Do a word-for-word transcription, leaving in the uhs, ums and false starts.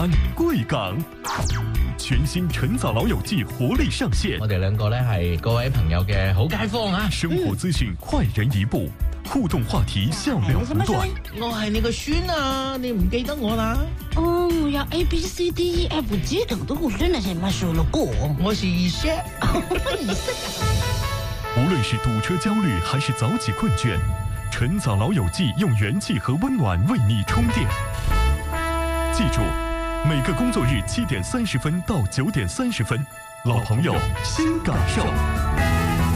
安、贵港。全新晨早老友記活力上線， 我哋兩個咧係各位朋友嘅好街坊啊！ 生活資訊快人一步，互動話題笑料不斷。 我係你個孫啊，你唔記得我啦？ 哦，我有 A B C D E F G 等的，我真係什麼說了過？ 我是二叔， 二叔。 無論是堵車焦慮還是早起困倦，晨早老友記用元氣和溫暖為你充電。記住，每個工作日七點三十分到九點三十分，老朋友新感受。